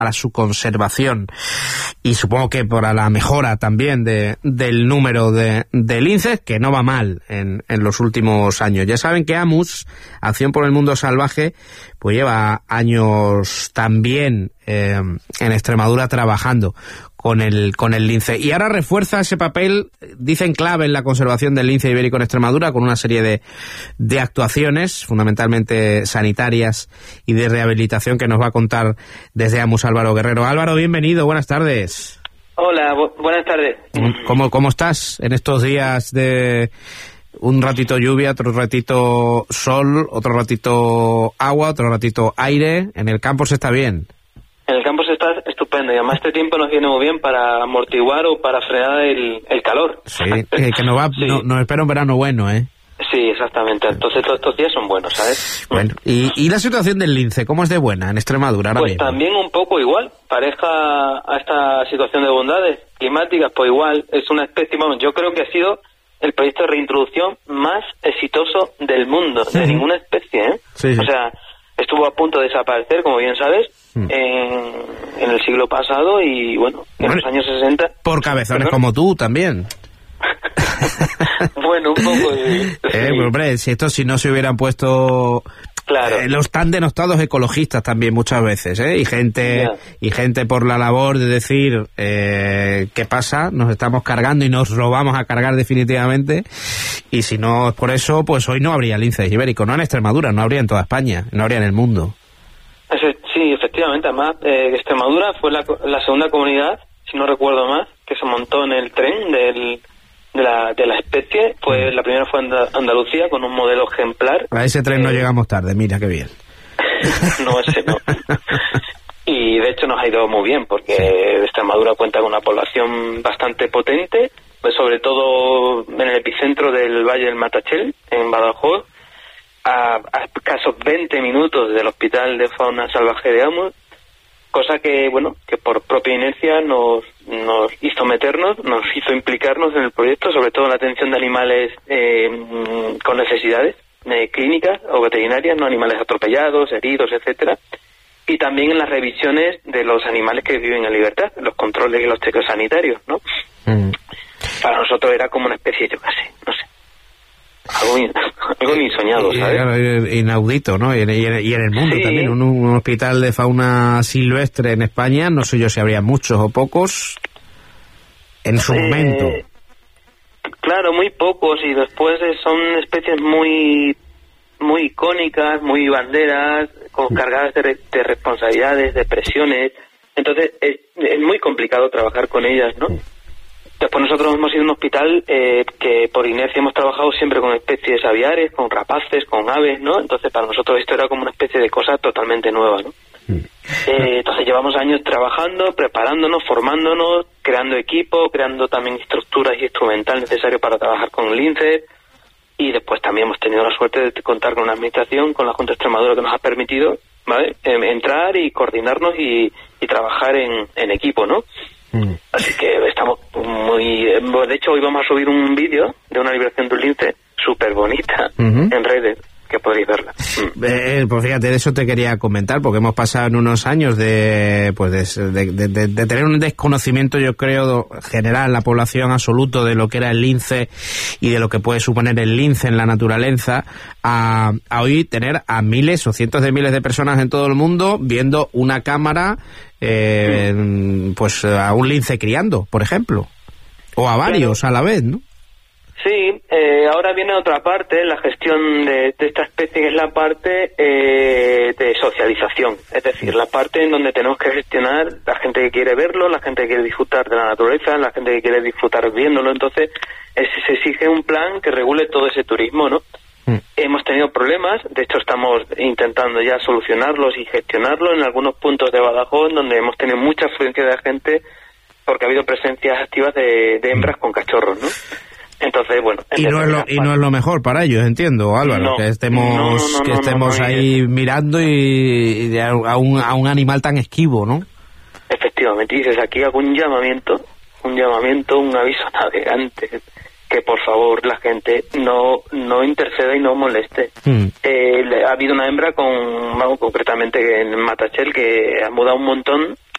para su conservación y supongo que para la mejora también del número de linces, que no va mal en los últimos años. Ya saben que AMUS, Acción por el Mundo Salvaje, pues lleva años también en Extremadura trabajando con el lince, y ahora refuerza ese papel, dicen, clave en la conservación del lince ibérico en Extremadura, con una serie de actuaciones fundamentalmente sanitarias y de rehabilitación que nos va a contar desde AMUS Álvaro Guerrero. Álvaro, bienvenido, buenas tardes. Hola, buenas tardes. ¿Cómo estás en estos días de un ratito lluvia, otro ratito sol, otro ratito agua, otro ratito aire? En el campo se está bien. En el campo se está estupendo, y además este tiempo nos viene muy bien para amortiguar o para frenar el calor. Sí, que nos espera un verano bueno, ¿eh? Sí, exactamente. Entonces todos estos días son buenos, ¿sabes? Bueno, ¿y la situación del lince, cómo es de buena en Extremadura ahora pues mismo? También un poco igual, pareja a esta situación de bondades climáticas, pues igual, es una especie, bueno, yo creo que ha sido el proyecto de reintroducción más exitoso del mundo, de ninguna especie, ¿eh? Sí. O sea, estuvo a punto de desaparecer, como bien sabes, en el siglo pasado, y bueno, en los años 60... Por cabezones como tú también. Bueno, un poco... hombre, si no se hubieran puesto... Claro. Los tan denostados ecologistas también muchas veces, y gente por la labor de decir ¿qué pasa? Nos estamos cargando y nos lo vamos a cargar definitivamente, y si no es por eso, pues hoy no habría lince ibérico, no en Extremadura, no habría en toda España, no habría en el mundo. Sí, efectivamente, además Extremadura fue la segunda comunidad, si no recuerdo más, que se montó en el tren de la especie. La primera fue Andalucía, con un modelo ejemplar. A ese tren no llegamos tarde, mira qué bien. No, ese no. Y de hecho nos ha ido muy bien, porque Extremadura cuenta con una población bastante potente, pues sobre todo en el epicentro del Valle del Matachel, en Badajoz, a escasos 20 minutos del Hospital de Fauna Salvaje de AMUS, cosa que, bueno, que por propia inercia nos hizo meternos, nos hizo implicarnos en el proyecto, sobre todo en la atención de animales con necesidades clínicas o veterinarias, no animales atropellados, heridos, etcétera, y también en las revisiones de los animales que viven en libertad, los controles y los chequeos sanitarios, ¿no? Para nosotros era como una especie, yo qué sé, no sé, algo ni soñado, ¿sabes? Inaudito, ¿no? Y en el mundo también, un hospital de fauna silvestre en España, no sé yo si habría muchos o pocos en su momento. Claro, muy pocos, y después son especies muy icónicas, muy banderas, cargadas de responsabilidades, de presiones. Entonces es muy complicado trabajar con ellas, ¿no? Después nosotros hemos sido un hospital que por inercia hemos trabajado siempre con especies aviares, con rapaces, con aves, ¿no? Entonces para nosotros esto era como una especie de cosa totalmente nueva, ¿no? Entonces llevamos años trabajando, preparándonos, formándonos, creando equipo, creando también estructuras y instrumental necesario para trabajar con linces, y después también hemos tenido la suerte de contar con una administración, con la Junta de Extremadura, que nos ha permitido, ¿vale?, entrar y coordinarnos y trabajar en equipo, ¿no? Así que estamos muy... De hecho, hoy vamos a subir un vídeo de una liberación de un lince súper bonita en redes, que podréis verla. Pues fíjate, de eso te quería comentar, porque hemos pasado en unos años de tener un desconocimiento, yo creo, general en la población absoluto de lo que era el lince y de lo que puede suponer el lince en la naturaleza, a hoy tener a miles o cientos de miles de personas en todo el mundo viendo una cámara, pues a un lince criando, por ejemplo, o a varios a la vez, ¿no? Sí, ahora viene otra parte, la gestión de esta especie, que es la parte de socialización, es decir, la parte en donde tenemos que gestionar la gente que quiere verlo, la gente que quiere disfrutar de la naturaleza, la gente que quiere disfrutar viéndolo. Entonces se exige un plan que regule todo ese turismo, ¿no? Hemos tenido problemas, de hecho estamos intentando ya solucionarlos y gestionarlos en algunos puntos de Badajoz, donde hemos tenido mucha afluencia de gente, porque ha habido presencias activas de hembras con cachorros, ¿no? Entonces, bueno... Y no es lo mejor para ellos, entiendo, Álvaro, no, que estemos ahí mirando y a un animal tan esquivo, ¿no? Efectivamente, dices, aquí hago un llamamiento, un aviso navegante, que por favor la gente no interceda y no moleste. Ha habido una hembra concretamente en Matachel, que ha mudado un montón